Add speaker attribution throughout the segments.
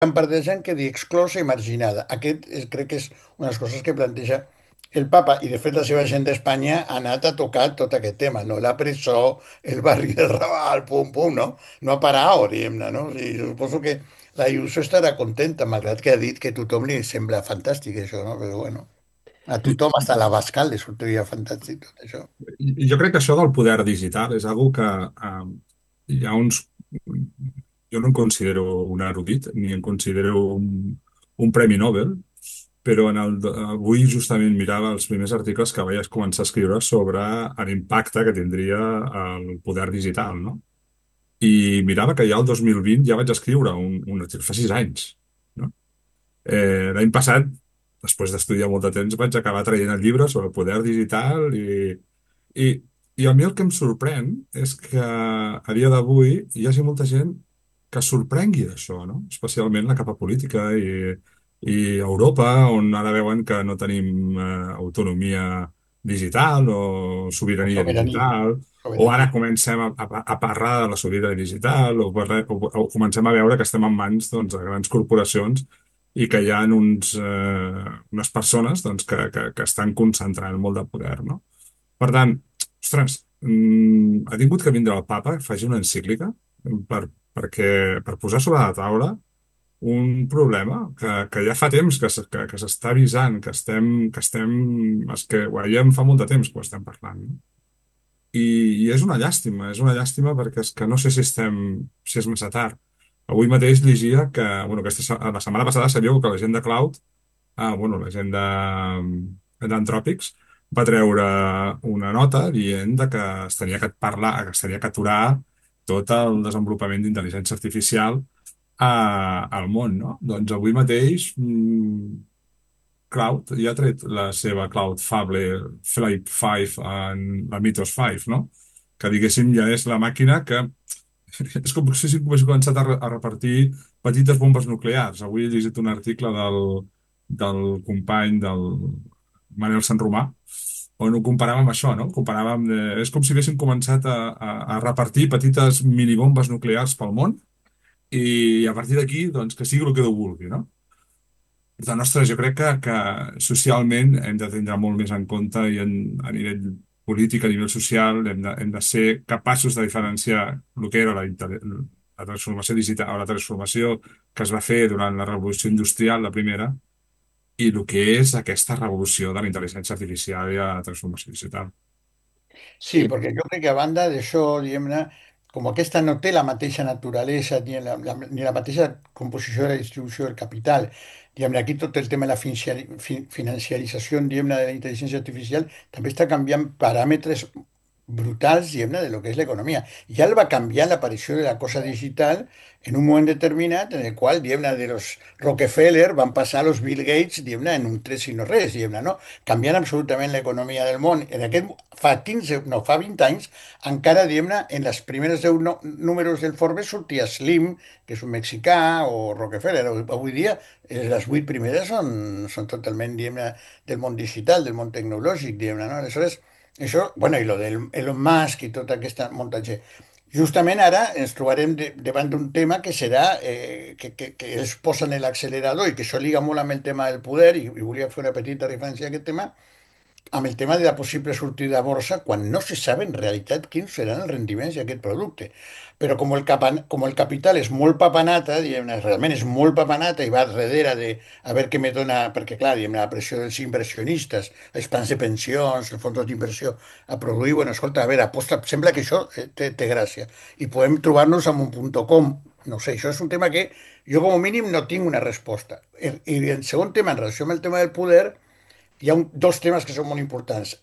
Speaker 1: gran part de gent quedi exclosa i marginada. Crec que és una de les coses que planteja el Papa, i de fet la seva gent d'Espanya ha anat a tocar tot aquest tema, no? La presó, el barri del Raval, pum, pum, no? No ha parat, diguem-ne, no? I suposo que la Ayuso estarà contenta, malgrat que ha dit que a tothom li sembla fantàstic això, no? Però bueno, a tothom, hasta l'Abascal, li sortiria fantàstic tot això.
Speaker 2: Jo crec que això del poder digital és algo que hi ha uns... Jo no em considero un erudit, ni em considero un premi Nobel, però avui justament mirava els primers articles que veies començar a escriure sobre l'impacte que tindria el poder digital, no? I mirava que ja el 2020 ja vaig escriure un article, fa 6 anys, no? L'any passat, després d'estudiar molt de temps, vaig acabar traient el llibre sobre el poder digital i, i a mi el que em sorprèn és que a dia d'avui hi hagi molta gent que es sorprengui d'això, no? Especialment la capa política i Europa, on ara veuen que no tenim autonomia digital o
Speaker 1: O
Speaker 2: sobirania
Speaker 1: sobirania,
Speaker 2: digital, o ara
Speaker 1: sobirania.
Speaker 2: comencem a parlar de la sobirania digital, o comencem a veure que estem en mans doncs, de grans corporacions i que hi ha unes persones doncs, que estan concentrant molt de poder, no? Per tant, ostres, ha tingut que vindre el papa, que faci una encíclica per posar sobre la taula un problema que ja fa temps que s'està avisant, és que ho veiem fa molt de temps que ho estem parlant, no? I, I és una llàstima perquè és que no sé si és massa tard. Avui mateix llegia que, bueno, la setmana passada sabíeu que la gent de Cloud, bueno, la gent d'Anthropics, va treure una nota dient de que es tenia que parlar, que es tenia que aturar tot el desenvolupament d'intel·ligència artificial al món, no? Doncs avui mateix Cloud ja ha tret la seva Cloud Fable Flight 5 en la Mythos 5, no? Que diguéssim ja és la màquina que és com si hagués començat a repartir petites bombes nuclears. Avui he llegit un article del company del Manel Sanromà on ho comparàvem amb això, no? És com si haguéssim començat a repartir petites minibombes nuclears pel món i a partir d'aquí, doncs, que sigui el que Déu vulgui, no? Per tant, ostres, jo crec que socialment hem de tindre molt més en compte a nivell polític, a nivell social, hem de ser capaços de diferenciar el que era la transformació digital o la transformació que es va fer durant la revolució industrial, la primera, i el que és aquesta revolució de la intel·ligència artificial i la transformació digital.
Speaker 1: Sí, perquè jo crec que a banda d'això, diguem-ne, com aquesta no té la mateixa naturalesa ni la mateixa composició de la distribució del capital, diguem-ne, aquí tot el tema de la financiarització, diguem-ne, de la intel·ligència artificial també està canviant paràmetres brutals, diguem-ne, de lo que és l'economia. Ja el va canviar l'aparició de la cosa digital en un moment determinat en el qual, diguem-ne, de los Rockefeller van passar a los Bill Gates, diguem-ne, en un tres i no res, diguem-ne, no? Canviant absolutament l'economia del món. Fa 15, no, fa 20 anys, encara, diguem-ne, en les primeres 10 números del Forbes sortia Slim, que és un mexicà, o Rockefeller. Avui dia, les 8 primeres són totalment, diguem-ne, del món digital, del món tecnològic, diguem-ne, no? Aleshores, això, bueno, i lo del Elon Musk i tota aquesta muntatge. Justament ara ens trobarem davant d'un tema que serà que ells posen l'accelerador i que això lliga molt amb el tema del poder i volia fer una petita referència a aquest tema amb el tema de la possible sortida a borsa quan no se sap en realitat quins seran els rendiments d'aquest producte. Però com el capital és molt papanata, diguem-ne, realment és molt papanata i va darrere de a veure què me dona, perquè clar, diguem-ne, la pressió dels inversionistes, els plans de pensions, els fons d'inversió, a produir, bueno, escolta, a veure, aposta, sembla que això té gràcia. I podem trobar-nos amb un punt com, no sé, això és un tema que jo com a mínim no tinc una resposta. I el segon tema, en relació amb el tema del poder, hi ha dos temes que són molt importants.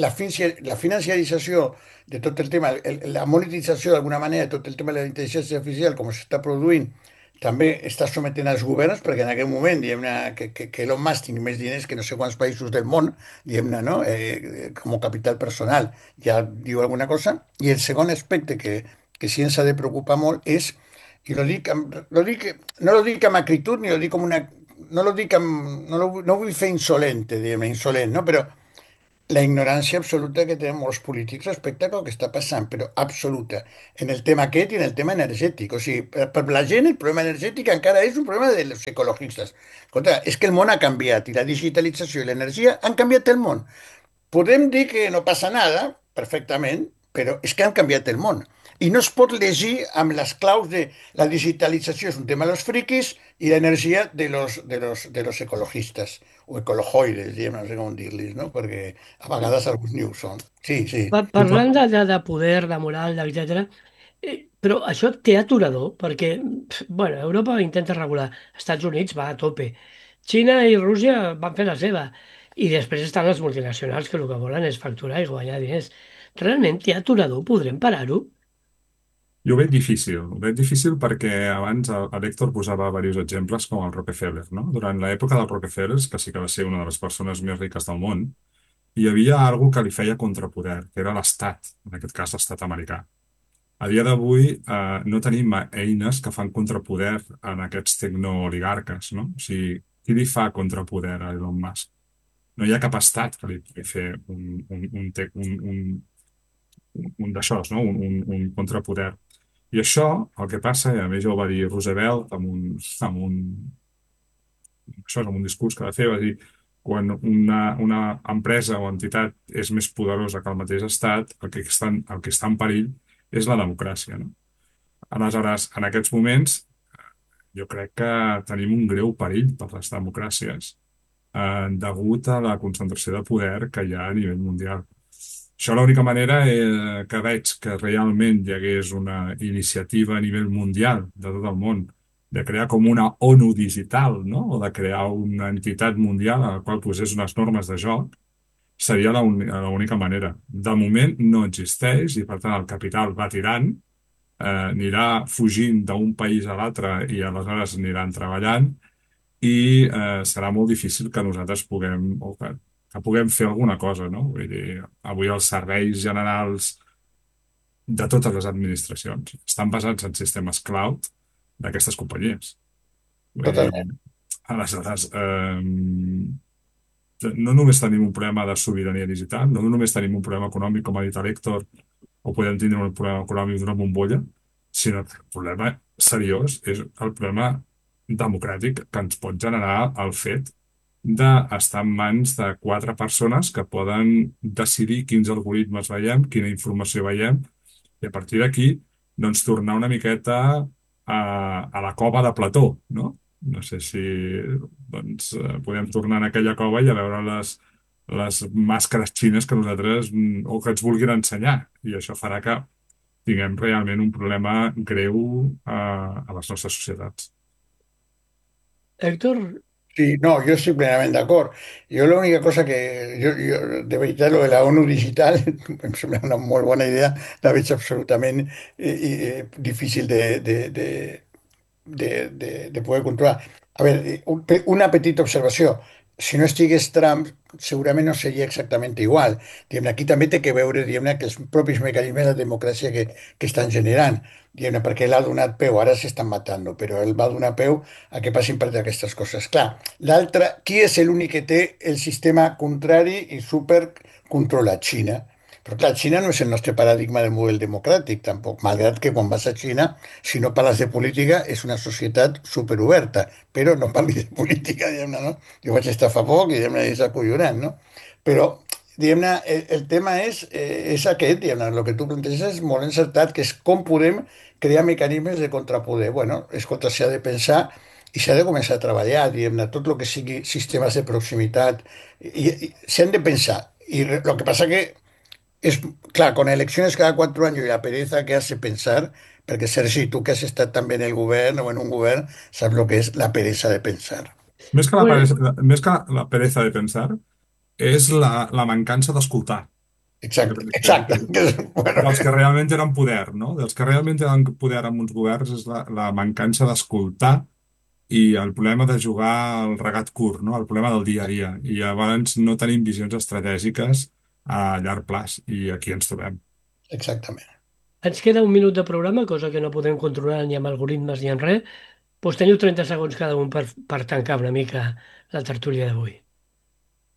Speaker 1: La financiarització de tot el tema, la monetització d'alguna manera de tot el tema de la intel·ligència artificial, com s'està produint, també està sometent als governs, perquè en aquest moment, diguem-ne, que Elon Musk tingui més diners que no sé quants països del món, diguem-ne, no? Com a capital personal, ja diu alguna cosa. I el segon aspecte que sí ens ha de preocupar molt és, i no lo dic amb acritud ni lo dic com una no lo dic amb, no, lo, no vull fer insolente, diguem insolent, no? Però la ignorància absoluta que tenen molts polítics respecte al que està passant, però absoluta, en el tema aquest i en el tema energètic. O sigui, per la gent el problema energètic encara és un problema dels ecologistes. Escolta, és que el món ha canviat i la digitalització i l'energia han canviat el món. Podem dir que no passa nada, perfectament, però és que han canviat el món. I no es pot llegir amb les claus de la digitalització és un tema de los friquis i l'energia de los ecologistes o ecolojoides, no sé com dir-los, no? Perquè a vegades alguns ni ho són. Sí, sí.
Speaker 3: Parlant de poder, de moral, etcètera, però això té aturador, perquè, bueno, Europa intenta regular, Estats Units va a tope, Xina i Rússia van fer la seva, i després estan les multinacionals que el que volen és facturar i guanyar diners. Realment té aturador, podrem parar-ho?
Speaker 2: Jo ho veig difícil perquè abans l'Héctor posava diversos exemples com el Rockefeller, no? Durant l'època dels Rockefellers, que sí que va ser una de les persones més riques del món, hi havia algo que li feia contrapoder, que era l'Estat, en aquest cas l'Estat americà. A dia d'avui no tenim eines que fan contrapoder en aquests tecnooligarques, no? O sigui, qui li fa contrapoder a Elon Musk? No hi ha cap estat que li pugui fer un d'aixòs, no? Un contrapoder. I això, el que passa, i a més ja ho va dir Roosevelt això és amb un discurs que va fer, va dir quan una empresa o entitat és més poderosa que el mateix estat, el que està en perill és la democràcia, no? Aleshores, en aquests moments, jo crec que tenim un greu perill per les democràcies degut a la concentració de poder que hi ha a nivell mundial. Això l'única manera que veig que realment hi hagués una iniciativa a nivell mundial de tot el món de crear com una ONU digital, no? O de crear una entitat mundial a la qual posés unes normes de joc, seria l'única manera. De moment no existeix i, per tant, el capital va tirant, anirà fugint d'un país a l'altre i aleshores aniran treballant i serà molt difícil que nosaltres puguem, o que puguem fer alguna cosa, no? Vull dir, avui els serveis generals de totes les administracions estan basats en sistemes cloud d'aquestes companyies. Vull dir,
Speaker 1: Totalment.
Speaker 2: aleshores, no només tenim un problema de sobirania digital, no només tenim un problema econòmic, com ha dit l'Héctor, o podem tindre un problema econòmic d'una bombolla, sinó que el problema seriós és el problema democràtic que ens pot generar el fet d'estar en mans de quatre persones que poden decidir quins algoritmes veiem, quina informació veiem, i a partir d'aquí, doncs, tornar una miqueta a la cova de Plató, no? No sé si doncs, podem tornar en aquella cova i a veure les màscares xines que nosaltres o que ens vulguin ensenyar. I això farà que tinguem realment un problema greu a les nostres societats.
Speaker 3: Héctor,
Speaker 1: Sí, no, yo estoy plenamente de acuerdo. Yo la única cosa que, de veritat, lo de la ONU digital, em sembla una molt bona idea, la veig absolutament difícil de poder controlar. A veure, una petita observació. Si no estigués Trump, segurament no seria exactament igual. Diguem-ne, aquí també té que veure, diguem-ne, que els propis mecanismes de democràcia que estan generant. Diguem-ne, perquè ell ha donat peu, ara s'estan matant, però ell va donar peu a que passin per aquestes coses. Clar, l'altre, qui és l'únic que té el sistema contrari i super controlat? Xina. Però clar, Xina no és el nostre paradigma de model democràtic, tampoc, malgrat que quan vas a Xina, si no parles de política, és una societat superoberta, però no parlis de política, diguem-ne, no? Jo vaig estar fa poc i, diguem-ne, és acollonant, no? Però, diguem-ne, el tema és aquest, diguem-ne, el que tu planteges és molt encertat, que és com podem crear mecanismes de contrapoder. Bueno, escolta, s'ha de pensar i s'ha de començar a treballar, diguem-ne, tot el que sigui sistemes de proximitat, i s'han de pensar. Y lo que pasa que es, claro, con elecciones cada 4 años y la pereza que hace pensar, porque Sergi, tú que has estado también en el gobierno o en un gobierno, sabes lo que es la pereza de pensar.
Speaker 2: Més que
Speaker 3: bueno,
Speaker 2: més que la pereza de pensar, és la mancança d'escoltar.
Speaker 1: Exacto, exacto. Bueno,
Speaker 2: Dels que realment tenen poder, no? Dels que realment tenen poder amb uns governs és la mancança d'escoltar i el problema de jugar al regat curt, no? El problema del dia a dia. I llavors no tenim visions estratègiques a llarg plaç i aquí ens trobem.
Speaker 1: exactamente.
Speaker 3: ens queda un minut de programa, cosa que no podem controlar ni amb algoritmes ni amb res. Doncs teniu 30 segons cada un per tancar una mica la tertúlia d'avui.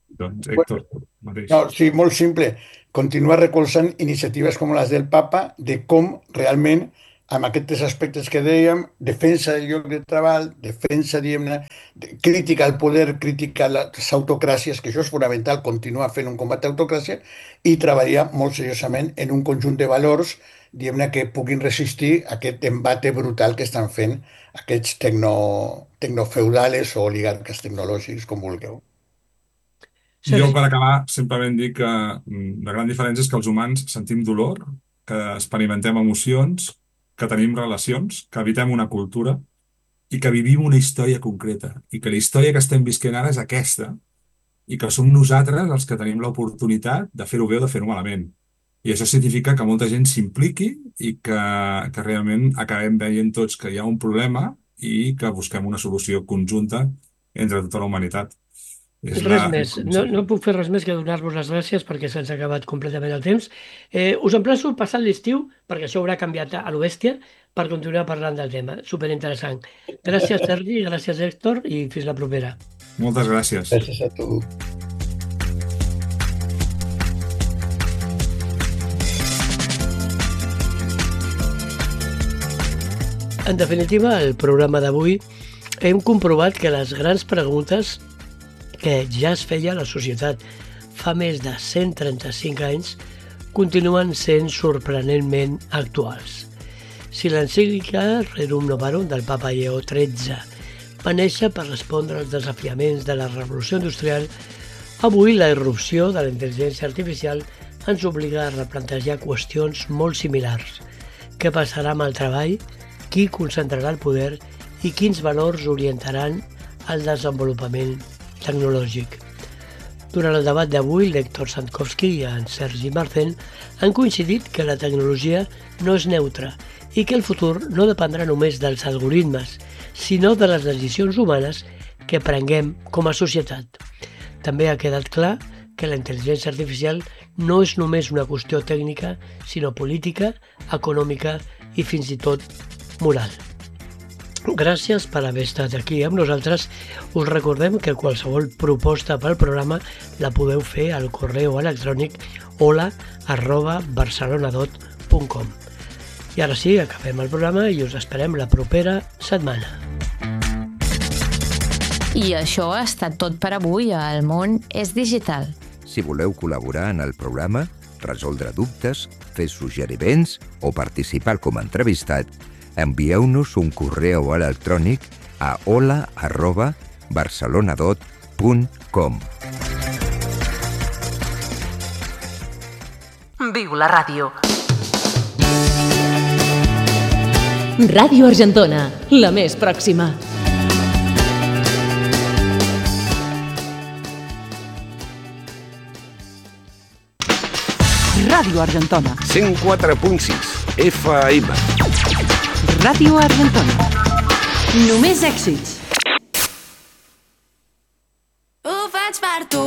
Speaker 2: Doncs, Héctor, mateix.
Speaker 1: No, sí, molt simple. Continuar recolzant iniciatives com les del Papa de com realment, amb aquests aspectes que dèiem, defensa del lloc de treball, defensa, diguem-ne, crítica al poder, crítica a les autocràcies, que això és fonamental, continuar fent un combat a l'autocràcia i treballar molt seriosament en un conjunt de valors, diguem-ne, que puguin resistir aquest embate brutal que estan fent aquests tecnofeudales o oligarques tecnològics, com vulgueu.
Speaker 2: Jo,
Speaker 3: Sergi,
Speaker 2: per acabar, simplement dic que la gran diferència és que els humans sentim dolor, que experimentem emocions, que tenim relacions, que habitem una cultura i que vivim una història concreta. I que la història que estem visquent ara és aquesta i que som nosaltres els que tenim l'oportunitat de fer-ho bé o de fer-ho malament. I això significa que molta gent s'impliqui i que realment acabem veient tots que hi ha un problema i que busquem una solució conjunta entre tota la humanitat. És
Speaker 3: res
Speaker 2: la
Speaker 3: més. No,
Speaker 2: missatge.
Speaker 3: no puc fer res més que donar-vos les gràcies perquè se'ns ha acabat completament el temps. Us emplaço passat l'estiu, perquè això haurà canviat a lo bèstia, per continuar parlant del tema. Superinteressant. Gràcies, Sergi, gràcies, Héctor, i fins la propera.
Speaker 2: Moltes gràcies.
Speaker 1: Gràcies a tu.
Speaker 3: En definitiva, el programa d'avui hem comprovat que les grans preguntes que ja es feia a la societat fa més de 135 anys continuen sent sorprenentment actuals. Si l'encíclica Rerum Novarum del Papa Lleó XIII va néixer per respondre als desafiaments de la revolució industrial, avui la irrupció de la intel·ligència artificial ens obliga a replantejar qüestions molt similars. Què passarà amb el treball? Qui concentrarà el poder? I quins valors orientaran el desenvolupament tecnològic? Durant el debat d'avui, l'Héctor Santkowski i en Sergi Marcén han coincidit que la tecnologia no és neutra i que el futur no dependrà només dels algoritmes, sinó de les decisions humanes que prenguem com a societat. També ha quedat clar que la intel·ligència artificial no és només una qüestió tècnica, sinó política, econòmica i fins i tot moral. Gràcies per haver estat aquí amb nosaltres. Us recordem que qualsevol proposta pel programa la podeu fer al correu electrònic hola@barcelonadot.com. I ara sí, acabem el programa i us esperem la propera setmana.
Speaker 4: I això ha estat tot per avui a El món és digital.
Speaker 5: Si voleu col·laborar en el programa, resoldre dubtes, fer suggeriments o participar com a entrevistat, envieu-nos un correu electrònic a hola@barcelonadot.com.
Speaker 6: Viu la ràdio.
Speaker 7: Ràdio Argentona, la més pròxima.
Speaker 6: Ràdio Argentona.
Speaker 8: 104.6 FM.
Speaker 6: Ràdio Argentona. Només èxits.
Speaker 9: Ho faig per tu.